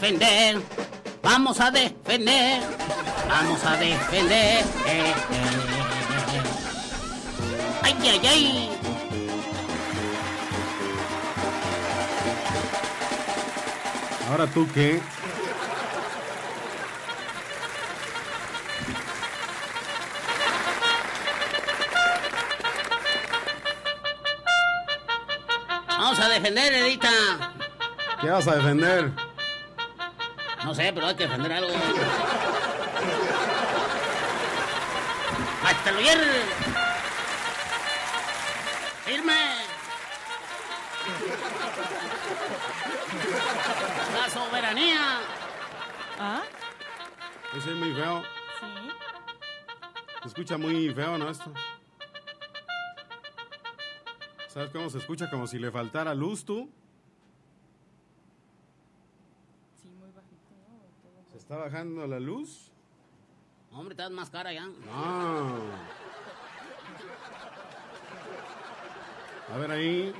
defender. Vamos a defender. Vamos a defender. Ay, ay, ay. ¿Ahora tú qué? Vamos a defender, Edita. ¿Qué vas a defender? No sé, pero hay que defender algo. ¡Hasta luego! ¡Firme! ¡La soberanía! ¿Ah? Eso es muy feo. Sí. Se escucha muy feo, ¿no? Esto. ¿Sabes cómo se escucha? Como si le faltara luz, tú. Sí, muy bajito, ¿no? ¿Se está bajando la luz? Hombre, estás más cara ya. No. A ver ahí.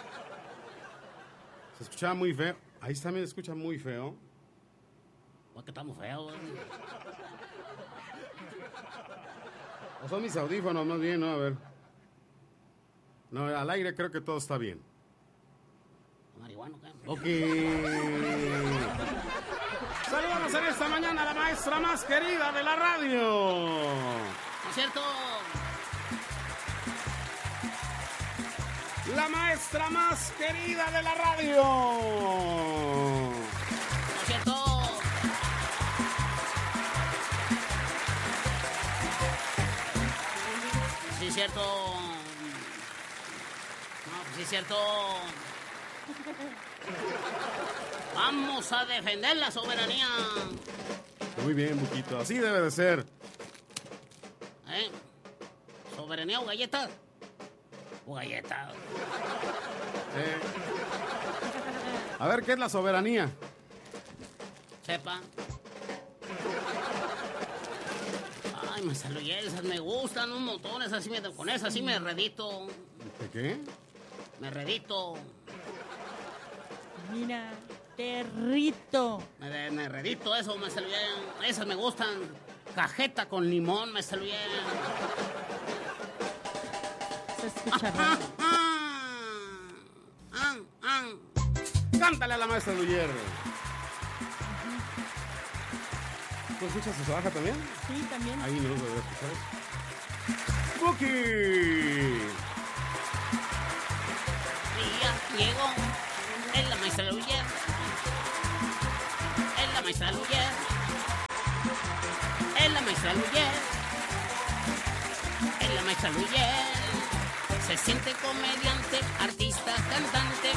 Se escuchaba muy feo. Ahí también se escucha muy feo. Porque estamos feos, güey. O son mis audífonos, más bien, ¿no? A ver. No, al aire creo que todo está bien. Marihuano, ¿qué? Ok. Saludamos en esta mañana a la maestra más querida de la radio. ¿No es cierto? La maestra más querida de la radio. ¿No es cierto? Sí, es cierto. No, pues sí, es cierto. Vamos a defender la soberanía. Muy bien, Buquito. Así debe de ser. ¿Eh? ¿Soberanía o galletas? O galletas. A ver, ¿qué es la soberanía? Sepa. Ay, me saludí, esas me gustan un montón, esas sí con esas sí me redito. ¿De qué? Me redito. Mira, territo. Me redito eso, me saludí. Esas me gustan. Cajeta con limón, me saludí. Se escucha bien. Cántale a la maestra Luyer. ¿Tú escuchas su baja también? Sí, también. Ahí no lo debe escuchar. ¡Buki! Ya llegó. Es la maestra Luyer. Es la maestra Luyer. Es la maestra Luyer. Es la maestra Luyer. Se siente comediante, artista, cantante.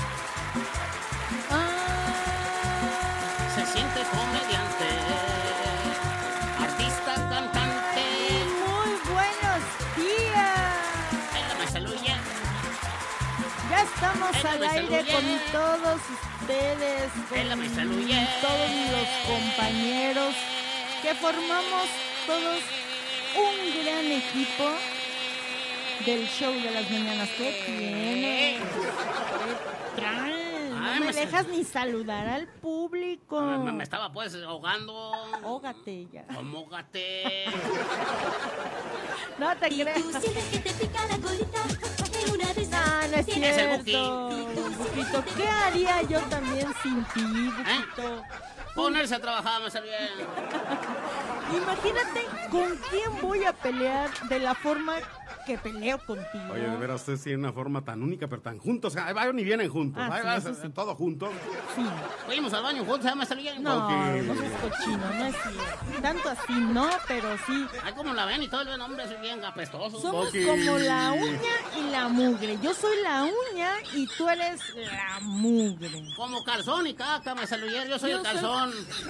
Se siente comediante, artista, cantante. Muy buenos días. Es la maestra Luyer. Ya estamos Es la al maestra aire Luyer. con todos ustedes, Es la maestra con Luyer. todos los compañeros que formamos todos un gran equipo del show de las mañanas. ¿Qué tiene? ¿Qué traes? Ay, No me me dejas ni saludar al público. Me estaba pues ahogando. Ógate ya. Como gate. No te Y creas. tú sientes que te pica la colita en una de esas. Ah, no es ¿Quién es el cierto, Buquito. ¿Qué haría yo también sin ti, Buquito? Ponerse a trabajar, me salió bien. Imagínate con quién voy a pelear de la forma que peleo contigo. Oye, de veras, ustedes tienen una forma tan única, pero tan juntos. O sea, van y vienen juntos. Ah, Ahí sí, va, eso sí. todo juntos. Sí. Fuimos al baño juntos, me salió bien. No, Ok. no seas cochino, no es cierto. Tanto así no, pero sí. Ay, como la ven y todo el hombre, soy bien apestoso. Somos Ok. como la uña y la mugre. Yo soy la uña y tú eres la mugre. Como calzón y caca, me salió bien. Yo soy el calzón.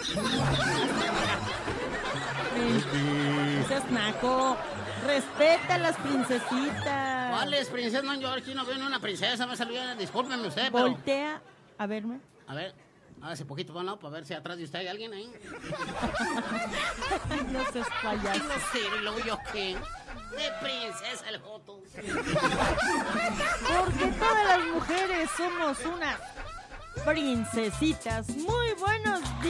No seas naco. Respeta a las princesitas. ¿Cuáles princesas? No, yo aquí no veo ni una princesa, me salió bien. Discúlpeme usted, pero... Voltea a verme. A ver, hágase poquito para un lado para ver si atrás de usted hay alguien ahí. No seas payaso. No sé, y luego yo qué. De princesa el joto. Porque todas las mujeres somos unas princesitas. Muy buenos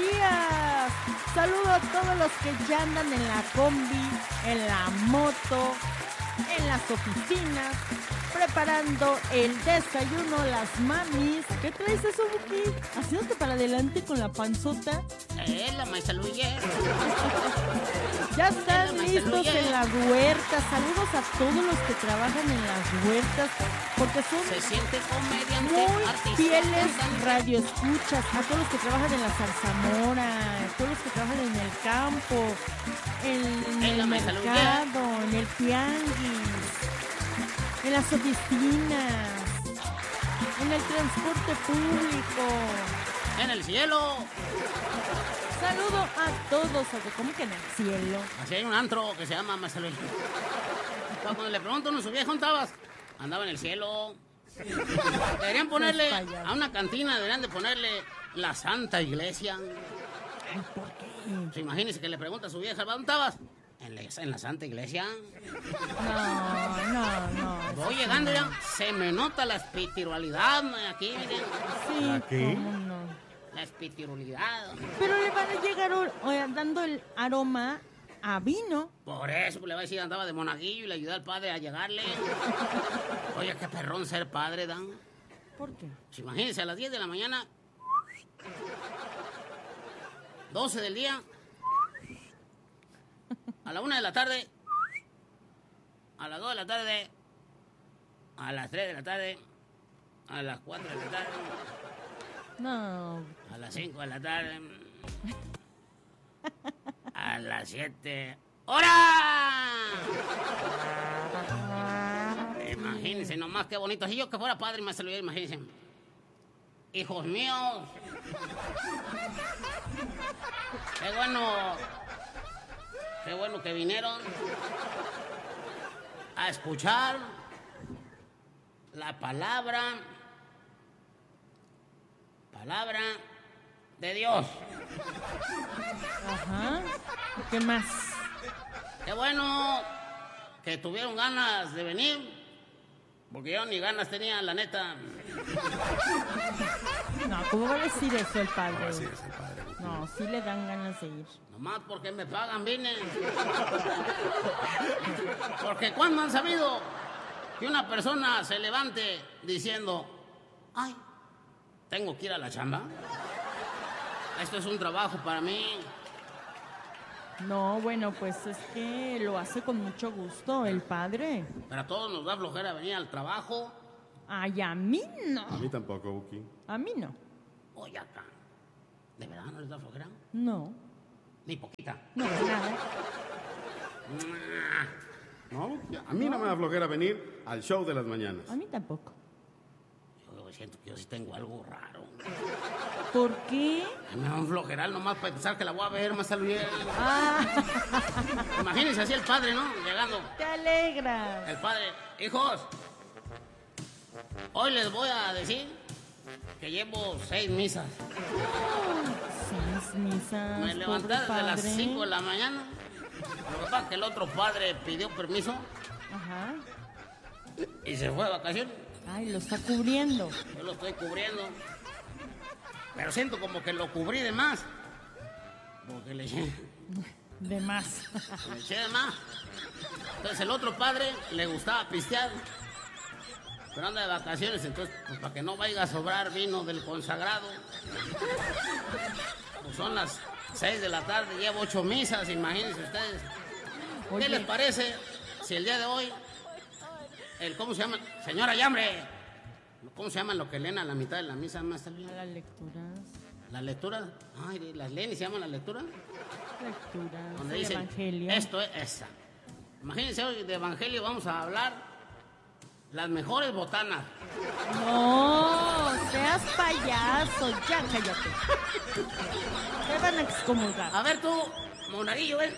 a todos los que ya andan en la combi, en la moto, en las oficinas, preparando el desayuno, las mamis. ¿Qué traes eso, Buki? Haciéndote para adelante con la panzota. La maestra Luyer. Ya están La maestra listos Luyer. en la huerta. Saludos a todos los que trabajan en las huertas, porque son Se siente comediante, muy artista, fieles cantante. radioescuchas. A todos los que trabajan en la zarzamora, a todos los que trabajan en el campo, en En la el maestra Luyer. mercado, en el tianguis, en las oficinas, en el transporte público. En el cielo. Saludo a todos, ¿cómo que en el cielo? Así hay un antro que se llama Maestra Luyer. Cuando le pregunto a uno, su viejo, ¿dónde estabas? Andaba en el cielo. Deberían ponerle, Seas payaso. a una cantina deberían de ponerle la Santa Iglesia. Ay, ¿por qué? Pues imagínese que le pregunta a su vieja, ¿dónde estabas? En la Santa Iglesia. No. Voy llegando ya, se me nota la espiritualidad aquí, miren. Sí, ¿Aquí? cómo no. La espiritualidad. Pero le van a llegar dando el aroma a vino. Por eso pues, le va a decir, andaba de monaguillo y le ayudé al padre a llegarle. Oye, qué perrón ser padre, Dan. ¿Por qué? Pues imagínense, a las 10 de la mañana, 12 del día, a la 1 de la tarde, a las 2 de la tarde, a las 3 de la tarde, a las 4 de la tarde, No. a las 5 de la tarde, a las 7. ¡Hora! Imagínense nomás qué bonito. Si yo que fuera padre, me saludé, imagínense. Hijos míos. Qué bueno que vinieron a escuchar la palabra de Dios. Ajá. ¿Qué más? Qué bueno que tuvieron ganas de venir, porque yo ni ganas tenía, la neta. No, ¿cómo va a decir eso el padre? Así es el padre. No, sí le dan ganas de ir. Nomás porque me pagan, vine. Porque cuando han sabido que una persona se levante diciendo, ay, tengo que ir a la chamba. Esto es un trabajo para mí. No, bueno, pues es que lo hace con mucho gusto el padre. Pero a todos nos da flojera venir al trabajo. Ay, a mí no. A mí tampoco, Buki. A mí no. Oye, acá. ¿De verdad no les da flojera? No. Ni poquita. No, nada. No, Buki, a mí no me da flojera venir al show de las mañanas. A mí tampoco. Yo siento que yo sí tengo algo raro. ¿Por qué? Me da un flojeral nomás para pensar que la voy a ver más saludable. Ah, Imagínense así el padre, ¿no? Llegando. te alegras. El padre, hijos, hoy les voy a decir que llevo 6 misas. 6 misas. Me levanté pobre desde las padre. 5 de la mañana. Lo que pasa es que el otro padre pidió permiso Ajá. y se fue de vacaciones. Ay, lo está cubriendo. Yo lo estoy cubriendo. Pero siento como que lo cubrí de más. Porque le eché De más. de más. Entonces el otro padre le gustaba pistear. Pero anda de vacaciones, entonces, pues para que no vaya a sobrar vino del consagrado. Pues son las 6 de la tarde, llevo 8 misas, imagínense ustedes. Oye. ¿Qué les parece si el día de hoy, ¿cómo se llama? Señora Yambre, ¿cómo se llama lo que leen a la mitad de la misa, más A las lecturas. ¿La lectura? Ay, ¿las leen y se llaman la lectura? Lecturas. Donde El dicen, evangelio. esto es esa. Imagínense hoy de evangelio vamos a hablar las mejores botanas. No, seas payaso. Ya cállate. Te van a excomulgar. A ver tú, monaguillo, ven.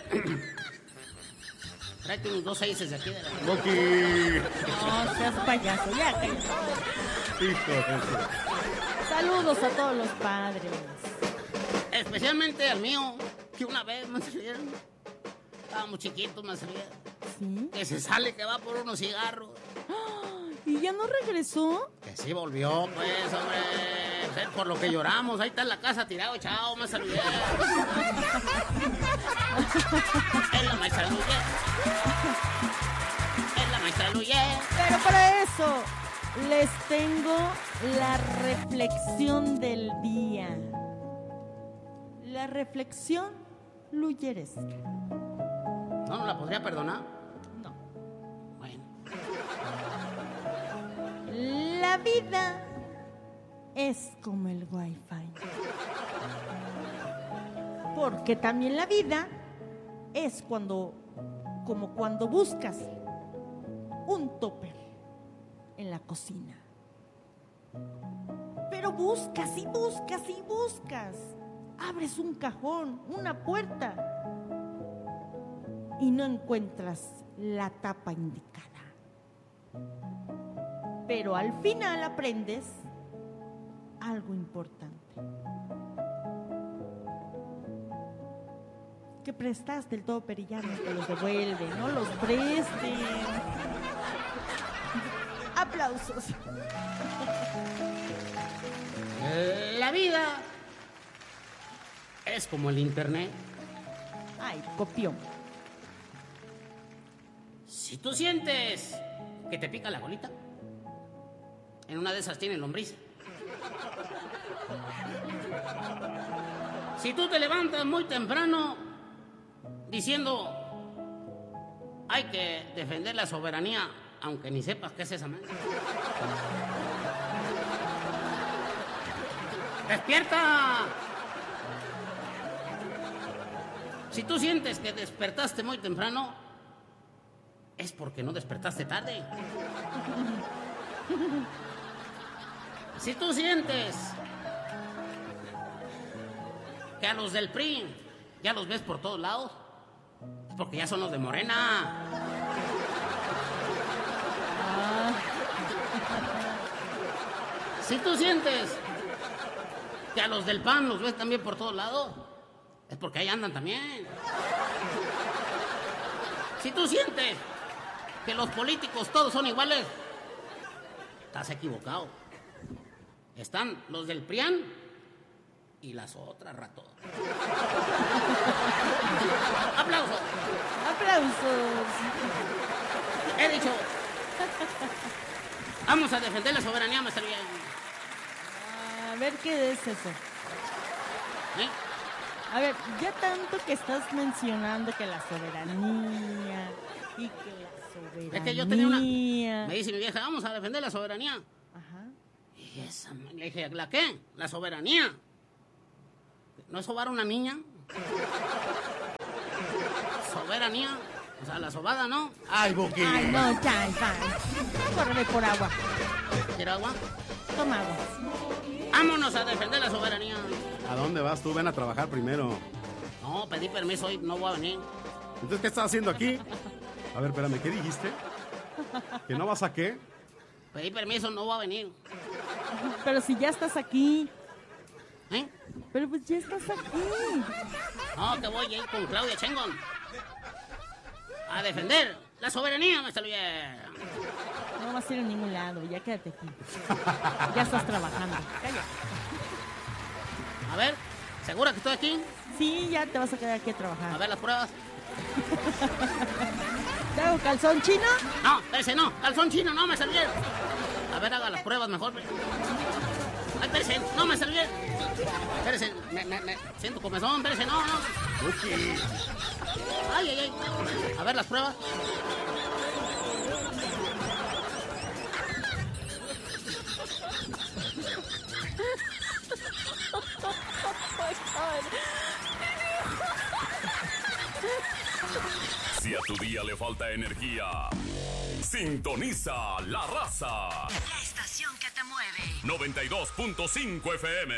Tráete unos 2 6 de aquí de la... Buki. No, seas payaso. Ya cállate. Hijo de eso. Saludos a todos los padres. Especialmente al mío, que una vez me salieron. Estábamos chiquitos, me salieron. ¿Sí? Que se sale, que va por unos cigarros. ¿Y ya no regresó? Que sí volvió, pues, hombre. Es por lo que lloramos. Ahí está en la casa tirado, chao, maestra Luyer. Es la maestra Luyer. Es la maestra Luyer. Pero para eso les tengo la reflexión del día. La reflexión luyeresca. ¿No la podría perdonar? No. Bueno. La vida es como el Wi-Fi. Porque también la vida es como cuando buscas un topper en la cocina. Pero buscas y buscas y buscas. Abres un cajón, una puerta y no encuentras la tapa indicada. Pero al final aprendes algo importante. Que prestaste el topper y ya no te los devuelven, no los presten. Aplausos. La vida es como el internet. Ay, copión. Si tú sientes que te pica la colita, en una de esas tiene lombriz. Si tú te levantas muy temprano diciendo hay que defender la soberanía, aunque ni sepas qué es esa madre. ¡Despierta! Si tú sientes que despertaste muy temprano, es porque no despertaste tarde. Si tú sientes que a los del PRI ya los ves por todos lados, es porque ya son los de Morena. Si tú sientes que a los del PAN los ves también por todos lados, es porque ahí andan también. Si tú sientes que los políticos todos son iguales, estás equivocado. Están los del PRIAN y las otras ratonas. ¡Aplausos! ¡Aplausos! He dicho, vamos a defender la soberanía, maestro Luyer. A ver qué es eso. ¿Eh? A ver, ya tanto que estás mencionando que la soberanía y que la soberanía. Es que yo tenía una... Me dice mi vieja, vamos a defender la soberanía. Ajá. Y esa... Le dije, ¿la qué? La soberanía. ¿No es sobar una niña? Soberanía. O sea, la sobada, ¿no? Ay, Buki. Ay, no, ya. Córrele por agua. ¿Quiere agua? Toma agua. Vámonos a defender la soberanía. ¿A dónde vas tú? Ven a trabajar primero. No, pedí permiso hoy, no voy a venir. Entonces, ¿qué estás haciendo aquí? A ver, espérame, ¿qué dijiste? ¿Que no vas a qué? Pedí permiso, no voy a venir. Pero si ya estás aquí. ¿Eh? Pero pues ya estás aquí. No, que voy a ir con Claudia Chengón a defender la soberanía, maestro Luyer. No vas a ir a ningún lado, ya quédate aquí. Ya estás trabajando. Cállate. A ver, ¿segura que estoy aquí? Sí, ya te vas a quedar aquí a trabajar. A ver las pruebas. ¿Te hago calzón chino? No, espérese, no. Calzón chino, no, maestro Luyer. A ver, haga las pruebas mejor. Ay, espérese, no, maestro Luyer. Espérese, me siento comezón, espérese, no. Buki. Ay. A ver las pruebas. Si a tu día le falta energía, sintoniza La Raza. La estación que te mueve. 92.5 FM.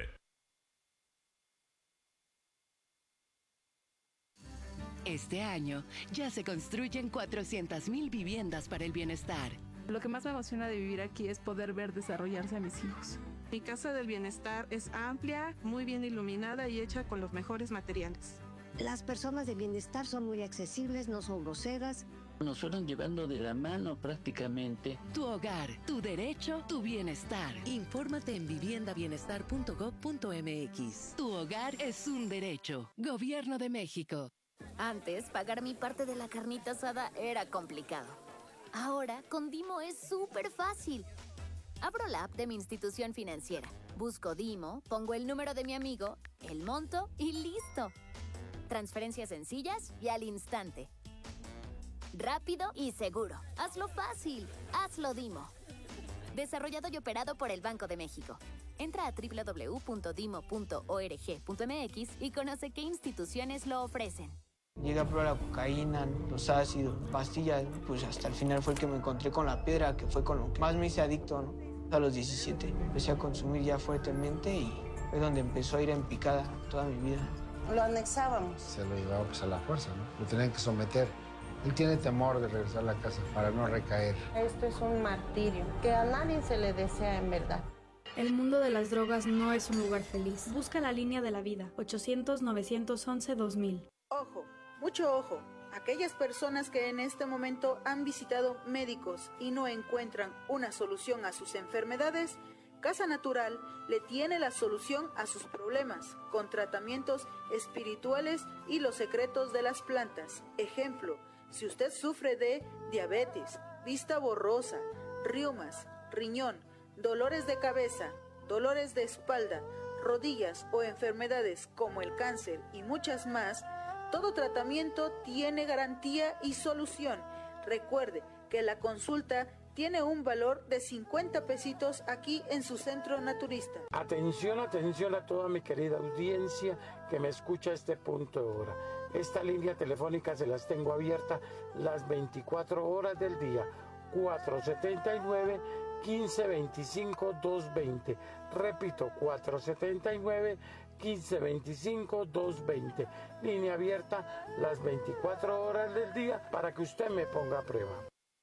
Este año ya se construyen 400,000 viviendas para el bienestar. Lo que más me emociona de vivir aquí es poder ver desarrollarse a mis hijos. Mi casa del bienestar es amplia, muy bien iluminada y hecha con los mejores materiales. Las personas de bienestar son muy accesibles, no son groseras Nos fueron llevando de la mano prácticamente. Tu hogar, tu derecho, tu bienestar. Infórmate en viviendabienestar.gov.mx. Tu hogar es un derecho. Gobierno de México. Antes, pagar mi parte de la carnita asada era complicado. Ahora, con Dimo es súper fácil. Abro la app de mi institución financiera, busco Dimo, pongo el número de mi amigo, el monto y listo. Transferencias sencillas y al instante. Rápido y seguro. Hazlo fácil. Hazlo Dimo. Desarrollado y operado por el Banco de México. Entra a www.dimo.org.mx y conoce qué instituciones lo ofrecen. Llegué a probar la cocaína, los ácidos, pastillas, pues hasta el final fue el que me encontré con la piedra, que fue con lo que más me hice adicto, ¿no? A los 17 empecé a consumir ya fuertemente y fue donde empezó a ir en picada toda mi vida. Lo anexábamos. Se lo llevaba pues a la fuerza, ¿no? Lo tenían que someter. Él tiene temor de regresar a la casa para no recaer. Esto es un martirio que a nadie se le desea en verdad. El mundo de las drogas no es un lugar feliz. Busca la línea de la vida, 800-911-2000. Ojo, mucho ojo. Aquellas personas que en este momento han visitado médicos y no encuentran una solución a sus enfermedades, Casa Natural le tiene la solución a sus problemas, con tratamientos espirituales y los secretos de las plantas. Ejemplo, si usted sufre de diabetes, vista borrosa, riumas, riñón, dolores de cabeza, dolores de espalda, rodillas o enfermedades como el cáncer y muchas más, todo tratamiento tiene garantía y solución. Recuerde que la consulta tiene un valor de 50 pesitos aquí en su centro naturista. Atención, atención a toda mi querida audiencia que me escucha a este punto de hora. Esta línea telefónica se las tengo abierta las 24 horas del día. 479-1525-220. Repito, 479-1525-220. Línea abierta las 24 horas del día para que usted me ponga a prueba.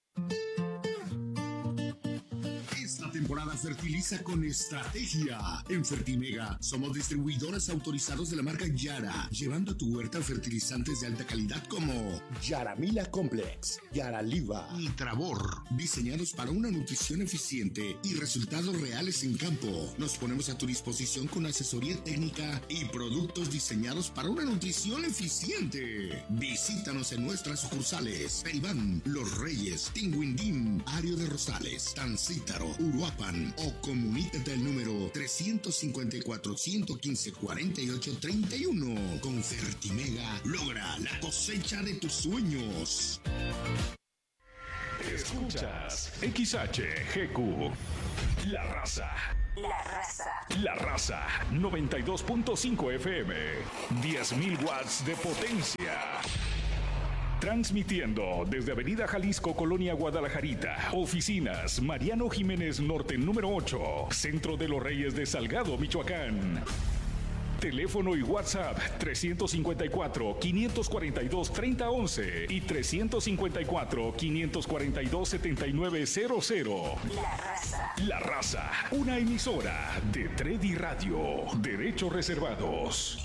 Esta temporada fertiliza con estrategia. En Fertimega somos distribuidores autorizados de la marca Yara, llevando a tu huerta fertilizantes de alta calidad como Yaramila Complex, Yaraliva y Travor, diseñados para una nutrición eficiente y resultados reales en campo. Nos ponemos a tu disposición con asesoría técnica y productos diseñados para una nutrición eficiente. Visítanos en nuestras sucursales: Peribán, Los Reyes, Tinguindín, Ario de Rosales, Tancítaro, Uruapan, o comunícate al número 354-115-4831. Con Fertimega, logra la cosecha de tus sueños. Escuchas XHGQ, La Raza. La Raza. La Raza, 92.5 FM, 10.000 watts de potencia. Transmitiendo desde Avenida Jalisco, Colonia Guadalajarita. Oficinas Mariano Jiménez Norte, número 8. Centro de los Reyes de Salgado, Michoacán. Teléfono y WhatsApp 354-542-3011 y 354-542-7900. La Raza. La Raza, una emisora de Tredi Radio. Derechos reservados.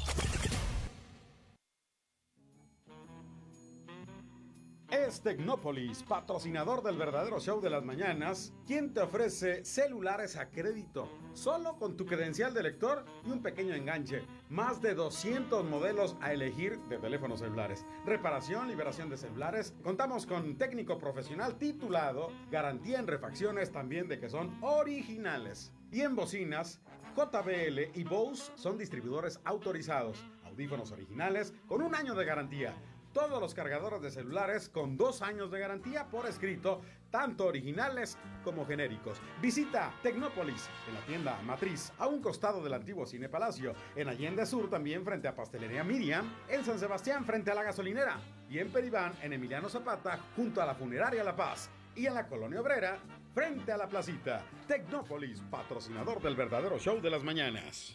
Es Tecnópolis, patrocinador del verdadero show de las mañanas, quien te ofrece celulares a crédito, solo con tu credencial de lector y un pequeño enganche. Más de 200 modelos a elegir de teléfonos celulares. Reparación, liberación de celulares. Contamos con técnico profesional titulado, garantía en refacciones también de que son originales. Y en bocinas, JBL y Bose son distribuidores autorizados. Audífonos originales con 1 año de garantía. Todos los cargadores de celulares con 2 años de garantía por escrito, tanto originales como genéricos. Visita Tecnópolis en la tienda Matriz, a un costado del antiguo Cine Palacio, en Allende Sur también frente a Pastelería Miriam, en San Sebastián frente a la gasolinera y en Peribán en Emiliano Zapata junto a la Funeraria La Paz y en la Colonia Obrera frente a la Placita. Tecnópolis, patrocinador del verdadero show de las mañanas.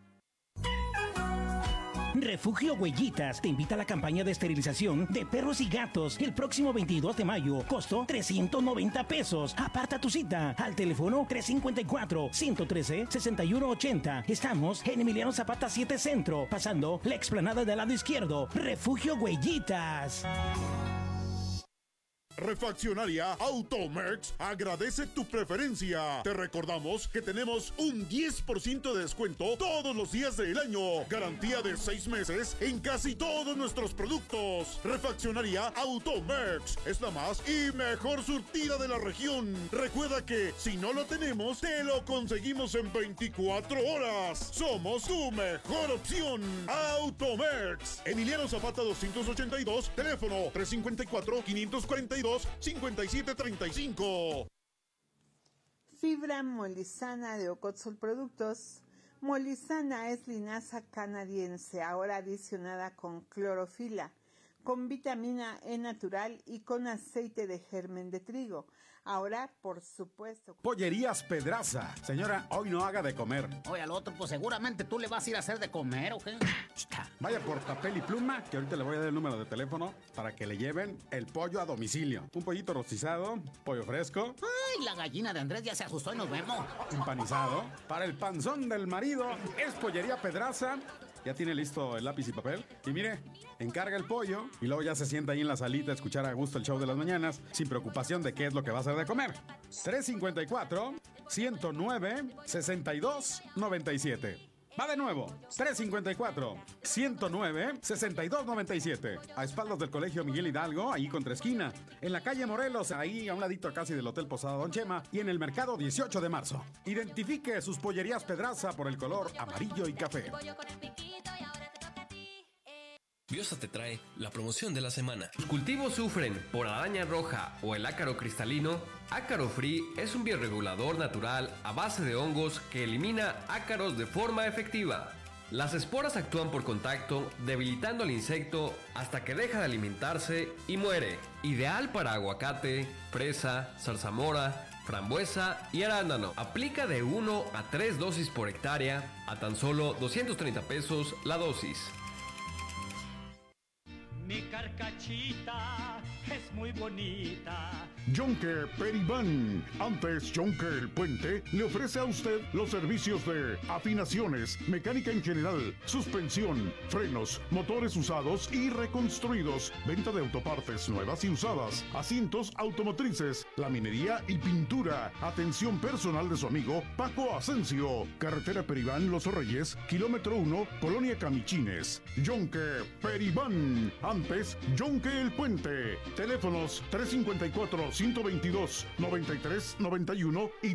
Refugio Huellitas te invita a la campaña de esterilización de perros y gatos el próximo 22 de mayo. Costo 390 pesos. Aparta tu cita al teléfono 354-113-6180. Estamos en Emiliano Zapata 7 Centro, pasando la explanada del lado izquierdo. Refugio Huellitas. Refaccionaria Automex agradece tu preferencia. Te recordamos que tenemos un 10% de descuento todos los días del año. Garantía de 6 meses en casi todos nuestros productos. Refaccionaria Automex es la más y mejor surtida de la región. Recuerda que si no lo tenemos, te lo conseguimos en 24 horas. Somos tu mejor opción. Automex. Emiliano Zapata 282, teléfono 354-542-5735. Fibra Molizana de Ocotzol Productos. Molizana es linaza canadiense, ahora adicionada con clorofila, con vitamina E natural y con aceite de germen de trigo. Ahora, por supuesto... Pollerías Pedraza. Señora, hoy no haga de comer. Oye, al otro, pues seguramente tú le vas a ir a hacer de comer, ¿o qué? Vaya por papel y pluma, que ahorita le voy a dar el número de teléfono para que le lleven el pollo a domicilio. Un pollito rostizado, pollo fresco. ¡Ay, la gallina de Andrés ya se asustó y nos vemos! Empanizado. Para el panzón del marido, es Pollería Pedraza. Ya tiene listo el lápiz y papel. Y mire, encarga el pollo y luego ya se sienta ahí en la salita a escuchar a gusto el show de las mañanas, sin preocupación de qué es lo que va a hacer de comer. 354-109-6297. Va de nuevo, 354-109-6297. A espaldas del Colegio Miguel Hidalgo, ahí contra esquina. En la calle Morelos, ahí a un ladito casi del Hotel Posada Don Chema. Y en el mercado 18 de marzo. Identifique sus Pollerías Pedraza por el color amarillo y café. Biosa te trae la promoción de la semana. Tus cultivos sufren por araña roja o el ácaro cristalino. Ácaro Free es un bioregulador natural a base de hongos que elimina ácaros de forma efectiva. Las esporas actúan por contacto, debilitando al insecto hasta que deja de alimentarse y muere. Ideal para aguacate, fresa, zarzamora, frambuesa y arándano. Aplica de 1 a 3 dosis por hectárea a tan solo 230 pesos la dosis. Mi carcachita es muy bonita. Yonke Peribán, antes Yonke el Puente, le ofrece a usted los servicios de afinaciones, mecánica en general, suspensión, frenos, motores usados y reconstruidos, venta de autopartes nuevas y usadas, asientos automotrices, laminería y pintura. Atención personal de su amigo Paco Asensio. Carretera Peribán Los Reyes, kilómetro 1, Colonia Camichines. Yonke Peribán, antes Yonke el Puente. Teléfonos 354-122-9391 y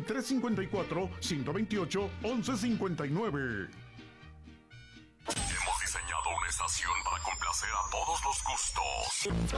354-128-1159. Hemos diseñado una estación para complacer a todos los gustos.